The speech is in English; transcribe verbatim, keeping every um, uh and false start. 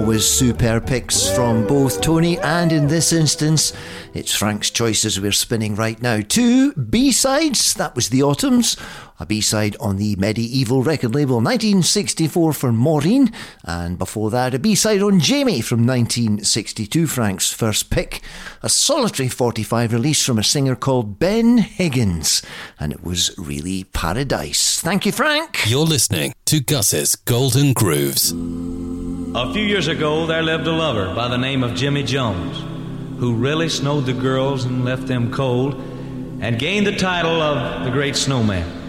always superb picks from both Tony and, in this instance, it's Frank's choices we're spinning right now. Two B-sides, that was The Autumns, a B-side on the Medieval record label nineteen sixty-four for Maureen, and before that a B-side on Jamie from nineteen sixty-two, Frank's first pick, a solitary forty-five release from a singer called Ben Higgins, and it was really paradise. Thank you, Frank. You're listening to Gus's Golden Grooves. A few years ago there lived a lover by the name of Jimmy Jones, who really snowed the girls and left them cold, and gained the title of the Great Snowman.